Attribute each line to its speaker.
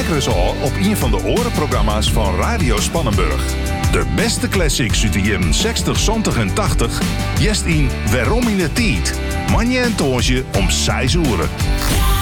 Speaker 1: Check eens al op een van de orenprogramma's van Radio Spannenburg. De beste classics uit de jaren 60, 70 en 80. Jest in Waarom in de Tijd. Manje en Toosje om 6 uur.